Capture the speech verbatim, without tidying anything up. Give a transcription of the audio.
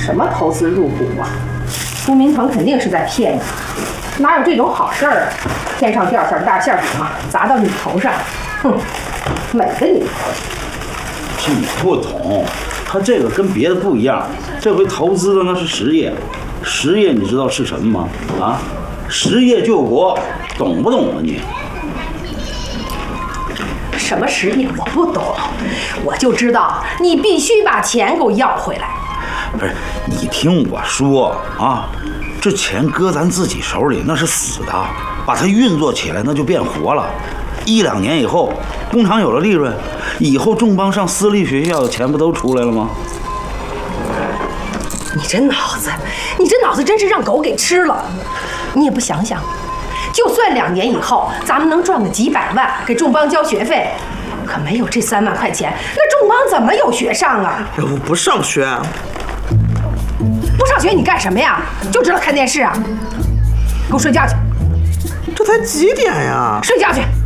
什么投资入股啊？朱明腾肯定是在骗你，哪有这种好事儿啊？天上掉馅大馅饼嘛，砸到你头上，哼，美的你！ 是你不懂，他这个跟别的不一样，这回投资的那是实业，实业你知道是什么吗？啊，实业救国，懂不懂啊你？ 什么实业我不懂，我就知道你必须把钱给我要回来。 不是，你听我说啊，这钱搁咱自己手里那是死的，把它运作起来那就变活了。一两年以后，工厂有了利润，以后众邦上私立学校的钱不都出来了吗？ 你这脑子，你这脑子真是让狗给吃了。你也不想想，就算两年以后咱们能赚个几百万给众邦交学费，可没有这三万块钱，那众邦怎么有学上啊？ 我不上学。 不上学你干什么呀？就知道看电视啊！给我睡觉去。 这才几点呀？ 睡觉去。